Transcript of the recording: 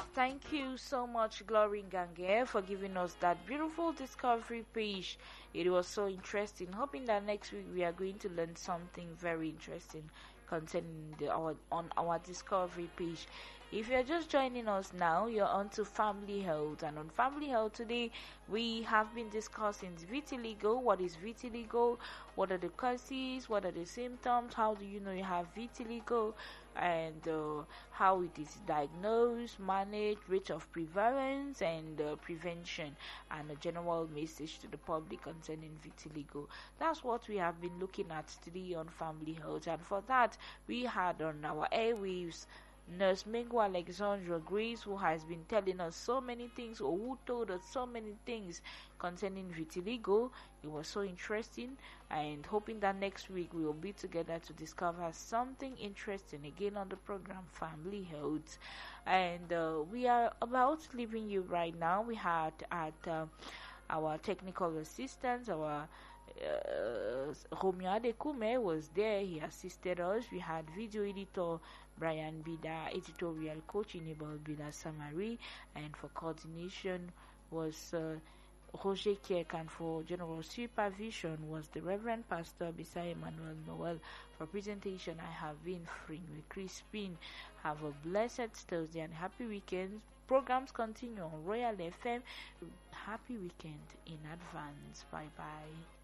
Thank you so much, Glory Gange, for giving us that beautiful discovery page. It was so interesting. Hoping that next week we are going to learn something very interesting concerning on our discovery page. If you're just joining us now, you're on to family health, and on family health today we have been discussing vitiligo. What is vitiligo? What are the causes? What are the symptoms? How do you know you have vitiligo? And how it is diagnosed, managed, rate of prevalence, and prevention, and a general message to the public concerning vitiligo. That's what we have been looking at today on family health, and for that we had on our airwaves Nurse Mingo Alexandra Grace, who has been telling us so many things, or who told us so many things concerning vitiligo. It was so interesting, and hoping that next week we will be together to discover something interesting again on the program Family Health. And we are about leaving you right now. We had at our technical assistants, our Romeo Adekume was there. He assisted us. We had video editor Brian Bida, editorial coach Enable Bida Samari, and for coordination was Roger Kirk, and for general supervision was the Reverend Pastor Bisai Emmanuel Noel. For presentation, I have been Frinwe Crispin. Have a blessed Thursday and happy weekend. Programs continue on Royal FM. Happy weekend in advance. Bye bye.